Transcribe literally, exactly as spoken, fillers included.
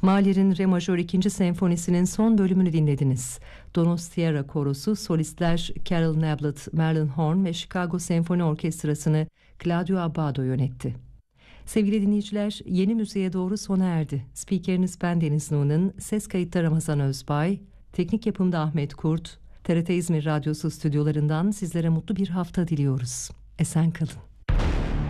Mahler'in Re majör ikinci senfonisinin son bölümünü dinlediniz. Donostiarra Korosu, solistler Carol Nablet, Merlin Horn ve Chicago Senfoni Orkestrası'nı Claudio Abbado yönetti. Sevgili dinleyiciler, yeni müziğe doğru sona erdi. Spikeriniz ben Deniz Nuğ'un, ses kayıtta Ramazan Özbay, teknik yapımda Ahmet Kurt, T R T İzmir Radyosu stüdyolarından sizlere mutlu bir hafta diliyoruz. Esen kalın.